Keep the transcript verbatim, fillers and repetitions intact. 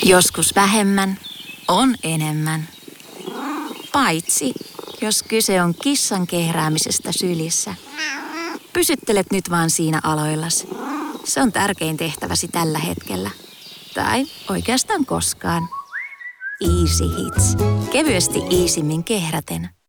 Joskus vähemmän on enemmän. Paitsi, jos kyse on kissan kehräämisestä sylissä. Pysyttelet nyt vaan siinä aloillas. Se on tärkein tehtäväsi tällä hetkellä. Tai oikeastaan koskaan. Easy Hits. Kevyesti iisimmin kehräten.